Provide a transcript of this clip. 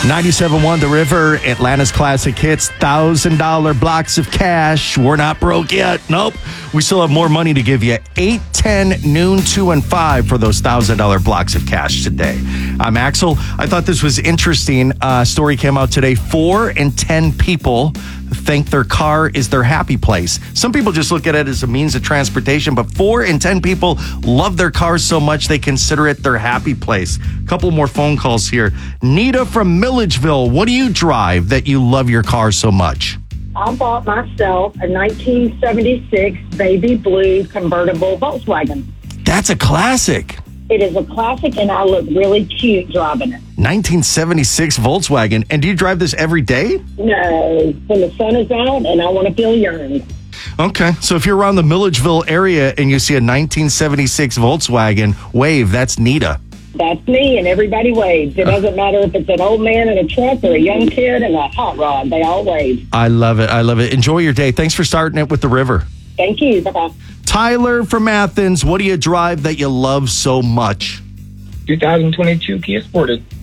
97.1 The River, Atlanta's classic hits, $1,000 blocks of cash. We're not broke yet. Nope. We still have more money to give you. 8, 10, noon, 2, and 5 for those $1,000 blocks of cash today. I'm Axel. I thought this was interesting. Story came out today. 4 in 10 people think their car is their happy place. Some people just look at it as a means of transportation, but 4 in 10 people love their cars so much they consider it their happy place. A couple more phone calls here. Nita from Milledgeville, what do you drive that you love your car so much? I bought myself a 1976 baby blue convertible Volkswagen. That's a classic. It is a classic, and I look really cute driving it. 1976 Volkswagen. And do you drive this every day? No, when the sun is out and I want to feel young. Okay, so if you're around the Milledgeville area and you see a 1976 Volkswagen, wave, that's Nita. That's me, and everybody waves. It doesn't matter if it's an old man in a truck or a young kid in a hot rod. They all wave. I love it. I love it. Enjoy your day. Thanks for starting it with the river. Thank you. Bye-bye. Tyler from Athens, what do you drive that you love so much? 2022 Kia Sportage.